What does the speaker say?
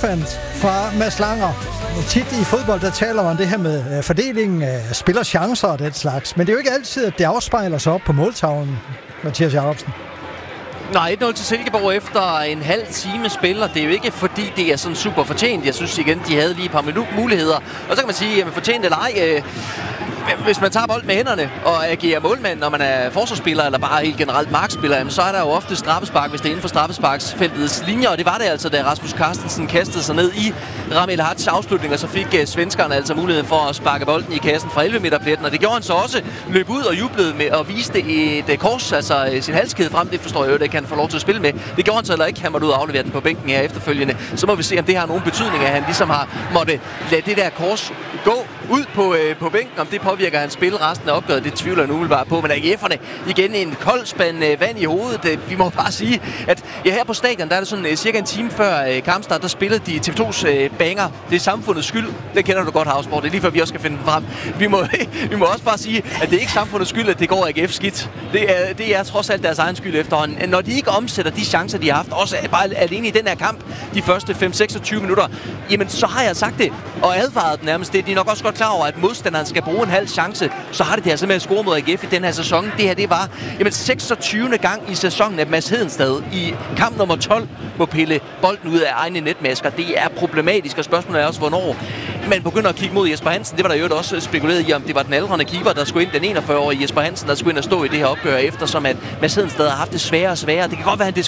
straffesparksfandt fra Mads Langer. Tit i fodbold, der taler man det her med fordelingen af spillerchancer og den slags. Men det er jo ikke altid, at det afspejler sig op på måltavlen, Mathias Jacobsen. Nej, 1-0 til Silkeborg efter en halv time spiller. Det er jo ikke fordi, det er sådan super fortjent. Jeg synes igen, de havde lige et par muligheder. Og så kan man sige, at fortjent eller ej, hvis man tager bold med hænderne og agerer målmand, når man er forsvarsspiller eller bare helt generelt markspiller, så er der jo ofte straffespark, hvis det er inden for straffesparksfeltets linjer. Og det var det altså, da Rasmus Carstensen kastede sig ned i Rami El Hadjs afslutning, og så fik svenskerne altså muligheden for at sparke bolden i kassen fra 11 meter pletten. Og det gjorde han så også, løb ud og jublede med og viste et kors, altså sin halskæde frem. Det forstår jeg jo, det kan han få lov til at spille med. Det gjorde han så heller ikke. Han måtte ud og aflevere den på bænken her efterfølgende. Så må vi se, om det har nogen betydning, at han ligesom har måtte lade det der kors gå ud på bænken. Om det påvirker hans spil resten af opgøret, det tvivler jeg nu umiddelbart på. Men AGF'erne igen en kold spand vand i hovedet. Vi må bare sige, at her på stadion, der er det sådan cirka en time før kampstart, der spillede de TV2's banger. Det er samfundets skyld. Det kender du godt, Havsborg. Det er lige før vi også skal finde den frem. Vi må også bare sige, at det er ikke samfundets skyld, at det går AGF skidt. Det er trods alt deres egen skyld efterhånden. Når de ikke omsætter de chancer, de har haft, også bare alene i den her kamp, de første 5-26 minutter, jamen så har jeg sagt det og advaret dem nærmest. Det er nok også godt klar over, at modstanderen skal bruge en halv chance, så har det altså med at score mod AGF i den her sæson. Det her, det var 26. gang i sæsonen, at Mads Hedenstad i kamp nummer 12 må pille bolden ud af egne netmasker. Det er problematisk, og spørgsmålet er også, hvornår man begynder at kigge mod Jesper Hansen. Det var der jo også spekuleret i, om det var den aldrende keeper, der skulle ind, den 41-årige Jesper Hansen, der skulle ind og stå i det her opgør, eftersom at Mads Hedenstad har haft det sværere og sværere. Det kan godt være, han